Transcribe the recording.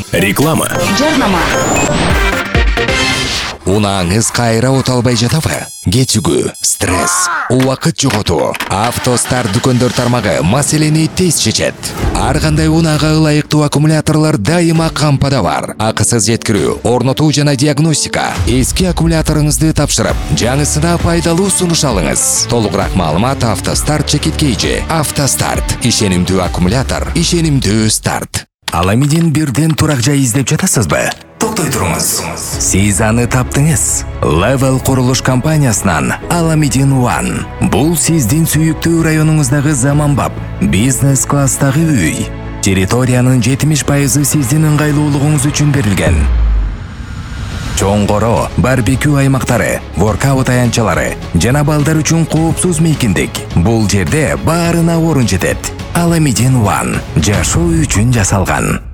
Реклама. Жарнама. Унааңыз кайра оталбай жатабы? Кечүгүү, стресс, убакыт жоготуу. Автостар дүкөндөр тармагы маселени тез чечет. Ар кандай унаага ылайыктуу аккумуляторлор дайыма кампада бар. Акысыз жеткирүү, орнотуу жана диагностика. Эски аккумуляторуңузду тапшырып, жаңысына пайдалуу сунуш алыңыз. Толугураак маалымат Автостарт чекиткейчи. Автостарт. Ишенимдүү аккумулятор, ишенимдүү старт. Аламидин бирден турак жай издеп жатасызбы? Токтой туруңуз. Сиз аны таптыңыз. Level курулуш компаниясынан Alamidin One. Бул сиздин сүйүктүү районуңуздагы заманбап бизнес класстагы үй. Территориянын 70% сиздин ыңгайлуулугуңуз үчүн берилген. Чоңгоро, барбекю аймактары, воркаут аянтчалары жана балдар үчүн коопсуз мейкиндик. Бул жерде баарына орун жетет. Alamidin One. Жашоо үчүн жасалган.